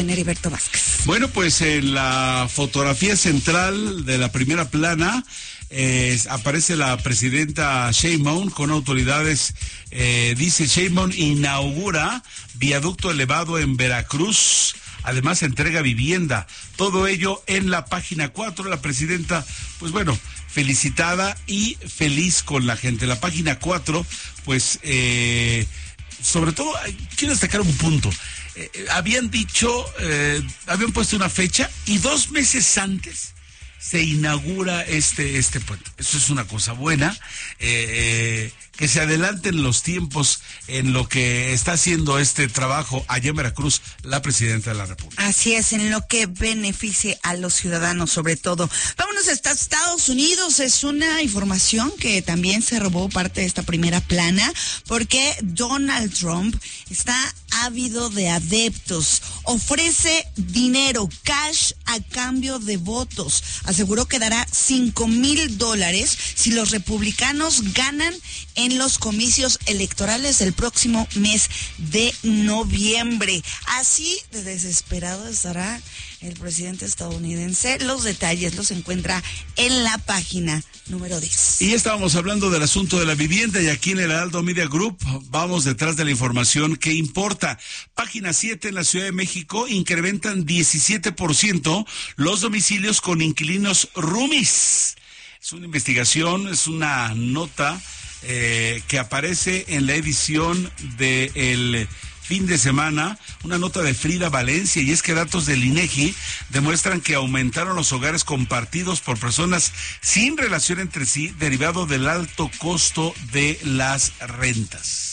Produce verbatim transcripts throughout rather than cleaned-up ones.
Heriberto Vázquez. Bueno, pues en la fotografía central de la primera plana eh, aparece la presidenta Sheinbaum con autoridades. Eh, dice Sheinbaum inaugura viaducto elevado en Veracruz. Además entrega vivienda. Todo ello en la página cuatro. La presidenta, pues bueno, felicitada y feliz con la gente. La página cuatro, pues eh, sobre todo quiero destacar un punto. Eh, habían dicho, eh, habían puesto una fecha y dos meses antes se inaugura este este puente. Eso es una cosa buena, eh, eh, que se adelanten los tiempos en lo que está haciendo este trabajo allá en Veracruz la presidenta de la República. Así es, en lo que beneficie a los ciudadanos sobre todo. Vámonos hasta Estados Unidos. Es una información que también se robó parte de esta primera plana, porque Donald Trump está ávido de adeptos. Ofrece dinero, cash, a cambio de votos. Aseguró que dará cinco mil dólares si los republicanos ganan en los comicios electorales del próximo mes de noviembre. Así de desesperado estará el presidente estadounidense. Los detalles los encuentra en la página número diez. Y estábamos hablando del asunto de la vivienda y aquí en el Heraldo Media Group vamos detrás de la información que importa. Página siete, en la Ciudad de México incrementan diecisiete por ciento los domicilios con inquilinos roomies. Es una investigación, es una nota eh, que aparece en la edición de el fin de semana, una nota de Frida Valencia, y es que datos del INEGI demuestran que aumentaron los hogares compartidos por personas sin relación entre sí, derivado del alto costo de las rentas.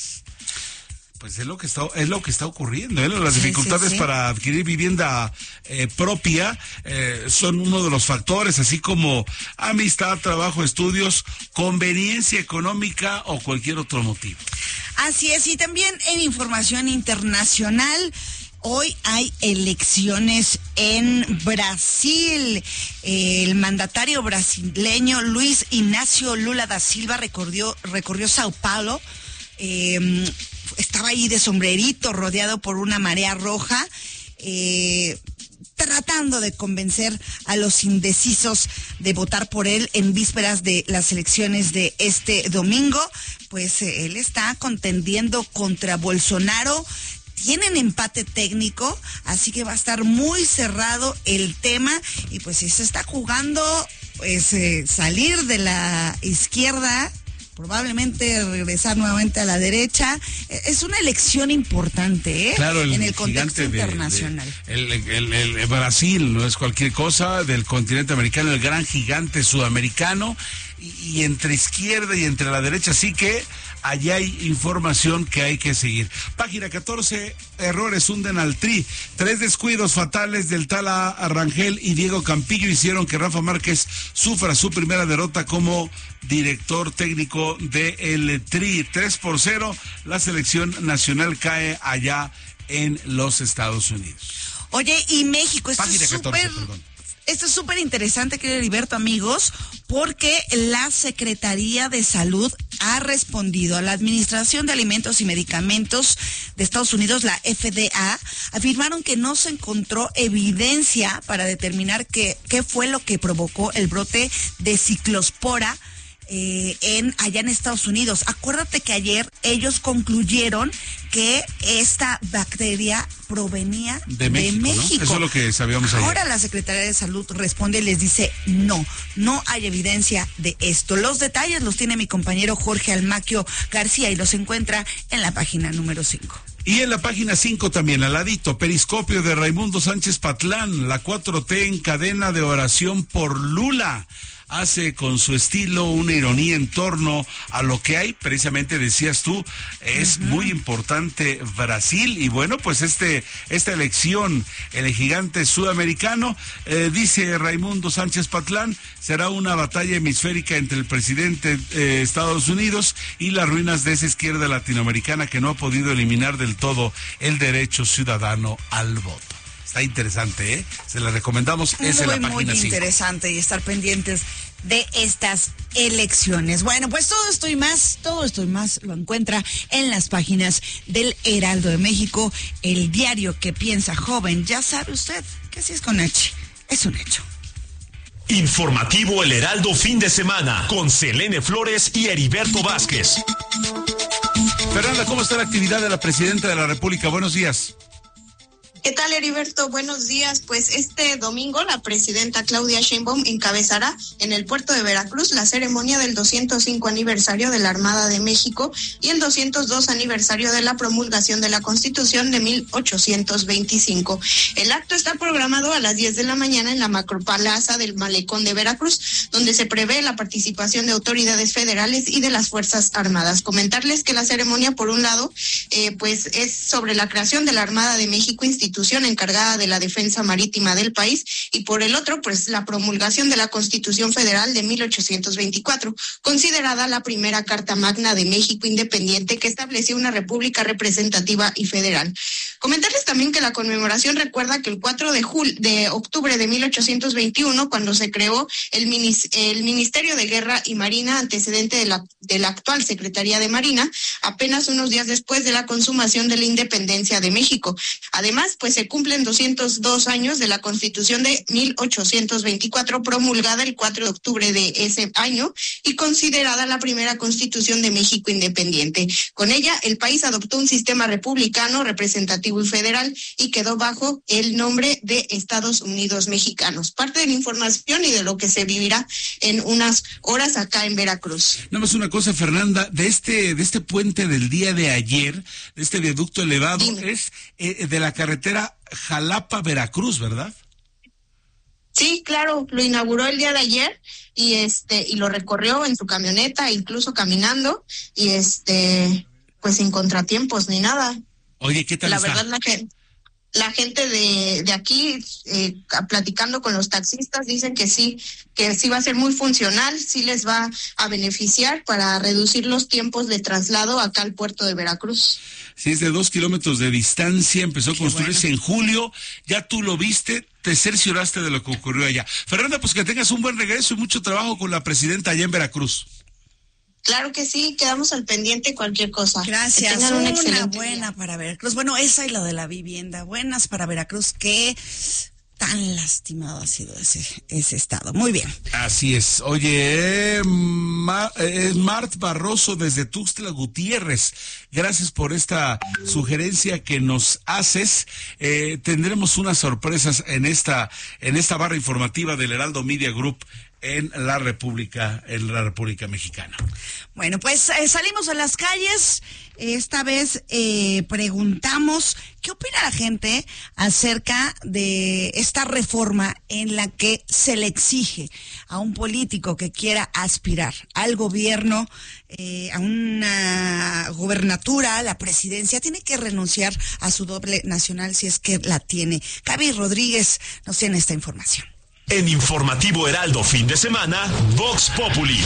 Pues es lo que está, es lo que está ocurriendo, ¿eh? Las sí, dificultades sí, sí. para adquirir vivienda eh, propia eh, son uno de los factores, así como amistad, trabajo, estudios, conveniencia económica o cualquier otro motivo. Así es, y también en información internacional, hoy hay elecciones en Brasil. El mandatario brasileño Luis Ignacio Lula da Silva recorrió, recorrió Sao Paulo. Eh, estaba ahí de sombrerito, rodeado por una marea roja, eh, tratando de convencer a los indecisos de votar por él en vísperas de las elecciones de este domingo. Pues eh, él está contendiendo contra Bolsonaro. Tienen empate técnico, así que va a estar muy cerrado el tema, y pues si se está jugando, pues eh, salir de la izquierda, probablemente regresar nuevamente a la derecha. Es una elección importante, ¿eh? Claro, el en el contexto de, internacional. De, el, el, el, el Brasil no es cualquier cosa, del continente americano, el gran gigante sudamericano, y, y entre izquierda y entre la derecha, así que allá hay información que hay que seguir. Página catorce, errores hunden al Tri. Tres descuidos fatales del Tala Rangel y Diego Campillo hicieron que Rafa Márquez sufra su primera derrota como director técnico del Tri. tres por cero, la selección nacional cae allá en los Estados Unidos. Oye, y México, esto Página es catorce, súper... perdón. Esto es súper interesante, querido Heriberto, amigos, porque la Secretaría de Salud ha respondido a la Administración de Alimentos y Medicamentos de Estados Unidos, la F D A, afirmaron que no se encontró evidencia para determinar qué, qué fue lo que provocó el brote de ciclospora Eh, en allá en Estados Unidos. Acuérdate que ayer ellos concluyeron que esta bacteria provenía de México, de México. ¿no? Eso es lo que sabíamos ayer. Ahora la Secretaría de Salud responde y les dice no, no hay evidencia de esto. Los detalles los tiene mi compañero Jorge Almaquio García y los encuentra en la página número cinco. Y en la página cinco también, al ladito, periscopio de Raimundo Sánchez Patlán, la cuatro T en cadena de oración por Lula. Hace con su estilo una ironía en torno a lo que hay, precisamente decías tú, es uh-huh. muy importante Brasil, y bueno, pues este esta elección, el gigante sudamericano, eh, dice Raimundo Sánchez Patlán, será una batalla hemisférica entre el presidente de eh, Estados Unidos y las ruinas de esa izquierda latinoamericana que no ha podido eliminar del todo el derecho ciudadano al voto. Está interesante, ¿eh? Se la recomendamos, es en la página cinco. Muy interesante, y estar pendientes de estas elecciones. Bueno, pues todo esto y más, todo esto y más lo encuentra en las páginas del Heraldo de México, el diario que piensa joven. Ya sabe usted que si es con H, es un hecho. Informativo El Heraldo fin de semana con Selene Flores y Heriberto Vázquez. Fernanda, ¿cómo está la actividad de la presidenta de la República? Buenos días. ¿Qué tal, Heriberto? Buenos días. Pues este domingo la presidenta Claudia Sheinbaum encabezará en el puerto de Veracruz la ceremonia del doscientos cinco aniversario de la Armada de México y el doscientos dos aniversario de la promulgación de la Constitución de mil ochocientos veinticinco. El acto está programado a las diez de la mañana en la Macroplaza del Malecón de Veracruz, donde se prevé la participación de autoridades federales y de las Fuerzas Armadas. Comentarles que la ceremonia, por un lado, eh, pues es sobre la creación de la Armada de México, institución encargada de la defensa marítima del país, y por el otro, pues la promulgación de la Constitución Federal de mil ochocientos veinticuatro, considerada la primera Carta Magna de México independiente que estableció una república representativa y federal. Comentarles también que la conmemoración recuerda que el cuatro de julio, de octubre de mil ochocientos veintiuno, cuando se creó el, minis, el Ministerio de Guerra y Marina, antecedente de la, de la actual Secretaría de Marina, apenas unos días después de la consumación de la independencia de México. Además, pues se cumplen doscientos dos años de la Constitución de mil ochocientos veinticuatro, promulgada el cuatro de octubre de ese año y considerada la primera Constitución de México independiente. Con ella, el país adoptó un sistema republicano, representativo y federal, y quedó bajo el nombre de Estados Unidos Mexicanos. Parte de la información y de lo que se vivirá en unas horas acá en Veracruz. Nada más una cosa, Fernanda, de este de este puente del día de ayer, de este viaducto elevado, Dime. es eh, de la carretera Jalapa-Veracruz, ¿verdad? Sí, claro, lo inauguró el día de ayer y este y lo recorrió en su camioneta, incluso caminando, y este pues sin contratiempos ni nada. Oye, ¿qué tal La está? verdad, la gente, la gente de, de aquí, eh, platicando con los taxistas, dicen que sí, que sí va a ser muy funcional, sí les va a beneficiar para reducir los tiempos de traslado acá al puerto de Veracruz. Sí, es de dos kilómetros de distancia, empezó a Qué construirse bueno. en julio, ya tú lo viste, te cercioraste de lo que ocurrió allá. Fernanda, pues que tengas un buen regreso y mucho trabajo con la presidenta allá en Veracruz. Claro que sí, quedamos al pendiente cualquier cosa. Gracias. Una, una buena día. Para Veracruz. Bueno, esa y la de la vivienda. Buenas para Veracruz, que tan lastimado ha sido ese, ese estado. Muy bien. Así es. Oye, Ma, eh, Mart Barroso desde Tuxtla Gutiérrez. Gracias por esta sugerencia que nos haces. Eh, tendremos unas sorpresas en esta, en esta barra informativa del Heraldo Media Group en la República, en la República Mexicana. Bueno, pues eh, salimos a las calles. Esta vez eh, preguntamos qué opina la gente acerca de esta reforma en la que se le exige a un político que quiera aspirar al gobierno, eh, a una gobernatura, a la presidencia, tiene que renunciar a su doble nacional si es que la tiene. Gaby Rodríguez nos tiene esta información. En Informativo Heraldo fin de semana, Vox Populi.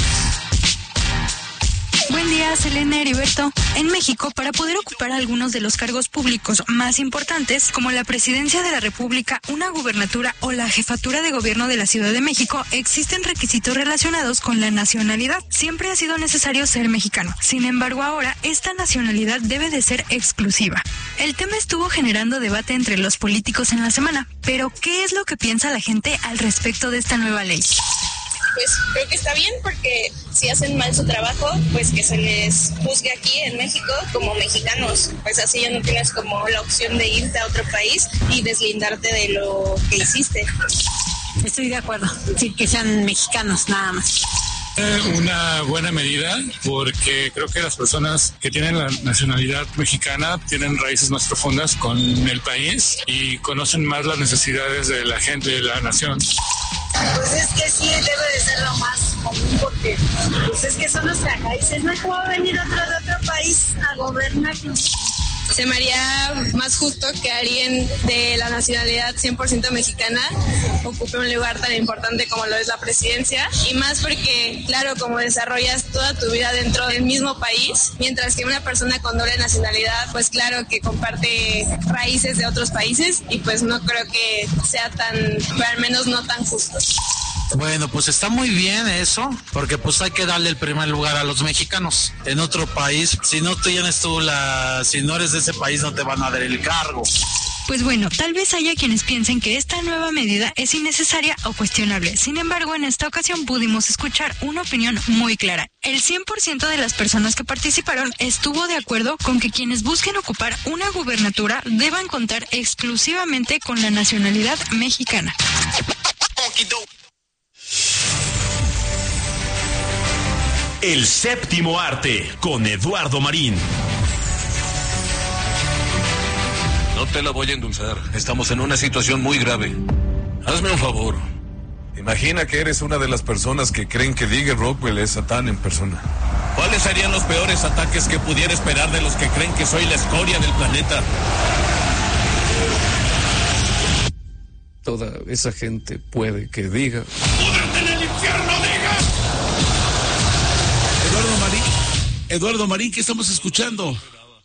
Buen día, Selena, Heriberto. En México, para poder ocupar algunos de los cargos públicos más importantes, como la presidencia de la República, una gubernatura o la jefatura de gobierno de la Ciudad de México, existen requisitos relacionados con la nacionalidad. Siempre ha sido necesario ser mexicano. Sin embargo, ahora, esta nacionalidad debe de ser exclusiva. El tema estuvo generando debate entre los políticos en la semana, pero ¿qué es lo que piensa la gente al respecto de esta nueva ley? Pues creo que está bien, porque si hacen mal su trabajo, pues que se les juzgue aquí en México como mexicanos. Pues así ya no tienes como la opción de irte a otro país y deslindarte de lo que hiciste. Estoy de acuerdo, sí, que sean mexicanos nada más. Una buena medida, porque creo que las personas que tienen la nacionalidad mexicana tienen raíces más profundas con el país y conocen más las necesidades de la gente de la nación. Pues es que sí, debe de ser lo más común, porque pues es que son nuestras raíces, no es como venir otro de otro país a gobernarnos. Se me haría más justo que alguien de la nacionalidad cien por ciento mexicana ocupe un lugar tan importante como lo es la presidencia, y más porque, claro, como desarrollas toda tu vida dentro del mismo país, mientras que una persona con doble nacionalidad, pues claro que comparte raíces de otros países, y pues no creo que sea tan, pero al menos no tan justo. Bueno, pues está muy bien eso, porque pues hay que darle el primer lugar a los mexicanos. En otro país, si no tienes tú la, si no eres de ese país, no te van a dar el cargo. Pues bueno, tal vez haya quienes piensen que esta nueva medida es innecesaria o cuestionable. Sin embargo, en esta ocasión pudimos escuchar una opinión muy clara. El cien por ciento de las personas que participaron estuvo de acuerdo con que quienes busquen ocupar una gubernatura deban contar exclusivamente con la nacionalidad mexicana. El séptimo arte con Eduardo Marín. No te la voy a endulzar. Estamos en una situación muy grave. Hazme un favor. Imagina que eres una de las personas que creen que Digger Rockwell es Satán en persona. ¿Cuáles serían los peores ataques que pudiera esperar de los que creen que soy la escoria del planeta? Toda esa gente puede que diga... ¡Púdrete en el infierno, diga! Eduardo Marín, Eduardo Marín, ¿qué estamos escuchando?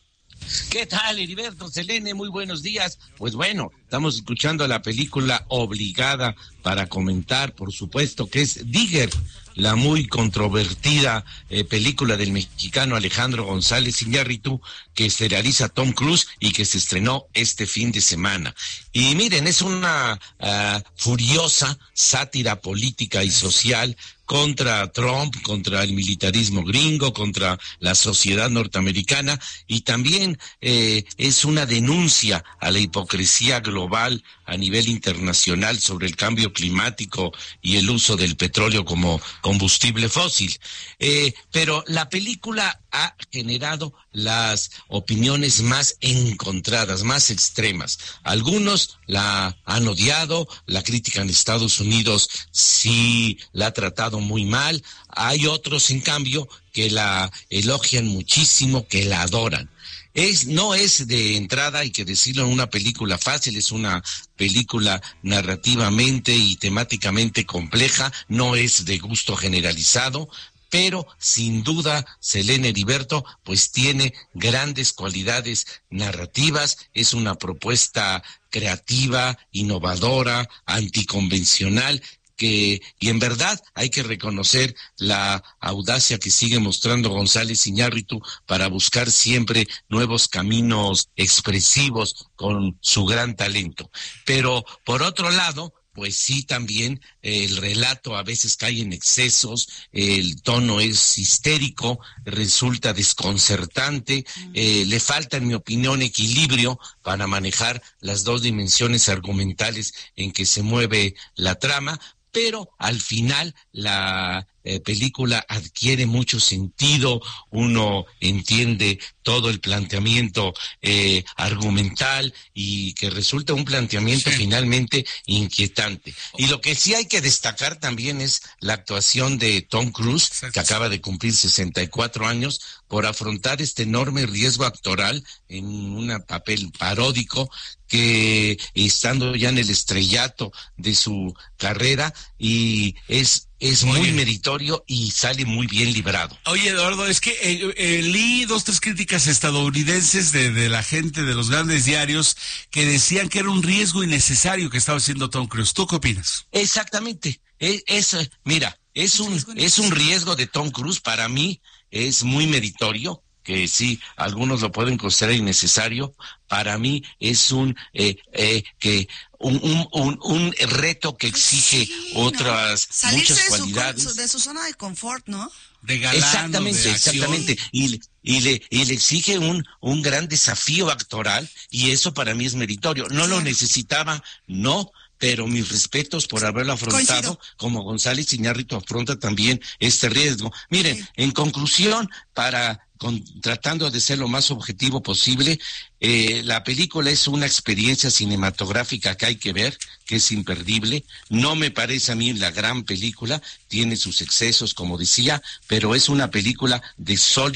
¿Qué tal, Heriberto, Selene? Muy buenos días. Pues bueno, estamos escuchando la película obligada para comentar, por supuesto, que es Digger, la muy controvertida eh, película del mexicano Alejandro González Iñárritu, que se realiza Tom Cruise y que se estrenó este fin de semana. Y miren, es una uh, furiosa sátira política y social contra Trump, contra el militarismo gringo, contra la sociedad norteamericana, y también eh, es una denuncia a la hipocresía global a nivel internacional sobre el cambio climático y el uso del petróleo como combustible fósil. Eh, pero la película ha generado las opiniones más encontradas, más extremas. Algunos la han odiado, la crítica en Estados Unidos sí la ha tratado muy mal. Hay otros, en cambio, que la elogian muchísimo, que la adoran. Es, no es de entrada, hay que decirlo, en una película fácil, es una película narrativamente y temáticamente compleja, no es de gusto generalizado, pero sin duda Selene Heriberto pues tiene grandes cualidades narrativas, es una propuesta creativa, innovadora, anticonvencional, que, y en verdad hay que reconocer la audacia que sigue mostrando González Iñárritu para buscar siempre nuevos caminos expresivos con su gran talento. Pero por otro lado, pues sí, también eh, el relato a veces cae en excesos, el tono es histérico, resulta desconcertante, eh, le falta, en mi opinión, equilibrio para manejar las dos dimensiones argumentales en que se mueve la trama, pero al final la eh, película adquiere mucho sentido, uno entiende todo el planteamiento eh, argumental y que resulta un planteamiento sí. finalmente inquietante. Y lo que sí hay que destacar también es la actuación de Tom Cruise, que acaba de cumplir sesenta y cuatro años, por afrontar este enorme riesgo actoral en un papel paródico, que estando ya en el estrellato de su carrera, y es es muy Oye. meritorio y sale muy bien librado. Oye, Eduardo, es que eh, eh, leí dos, tres críticas estadounidenses de, de la gente de los grandes diarios que decían que era un riesgo innecesario que estaba haciendo Tom Cruise. ¿Tú qué opinas? Exactamente. Es, es mira, es un es un riesgo de Tom Cruise. Para mí es muy meritorio, que sí, algunos lo pueden considerar innecesario. Para mí es un eh, eh, que un, un, un, un reto que exige sí, otras no. muchas de cualidades. Su, de su zona de confort, ¿no? De galán, exactamente, de exactamente. Y, y, le, y le exige un, un gran desafío actoral, y eso para mí es meritorio. No sí. lo necesitaba, no, pero mis respetos por haberlo afrontado, Coincido. como González Iñárritu afronta también este riesgo. Miren, sí. en conclusión, para con, tratando de ser lo más objetivo posible, eh, la película es una experiencia cinematográfica que hay que ver, que es imperdible. No me parece a mí la gran película, tiene sus excesos, como decía, pero es una película de sólido